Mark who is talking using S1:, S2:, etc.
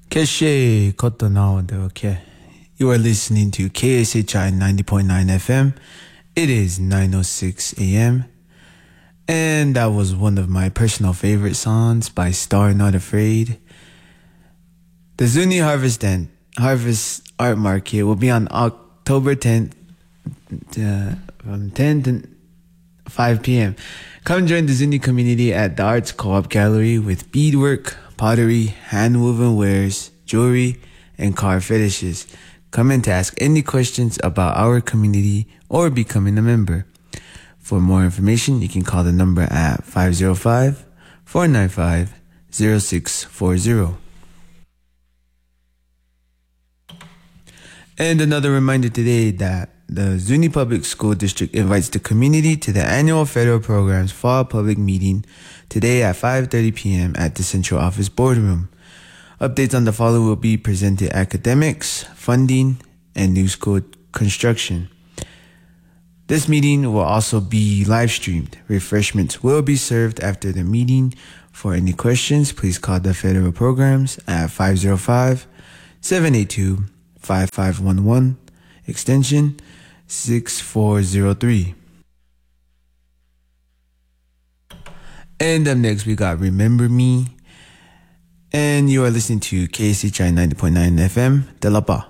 S1: Keshe Kotonawade, okay. You are listening to KSHI 90.9 FM. It is 9:06 a.m. And that was one of my personal favorite songs by Star Not Afraid. The Zuni Harvest Art Market will be on October 10th from 10 to 5 p.m. Come join the Zuni community at the Arts Co-op Gallery with beadwork, pottery, hand-woven wares, jewelry, and car fetishes. Come in to ask any questions about our community or becoming a member. For more information, you can call the number at 505-495-0640. And another reminder today that the Zuni Public School District invites the community to the annual Federal Programs Fall Public Meeting today at 5:30 p.m. at the Central Office Boardroom. Updates on the following will be presented: academics, funding, and new school construction. This meeting will also be live streamed. Refreshments will be served after the meeting. For any questions, please call the Federal Programs at 505-782-5511, extension 6403. And up next, we got Remember Me. And you are listening to KSHI 90.9 FM, De La Pa.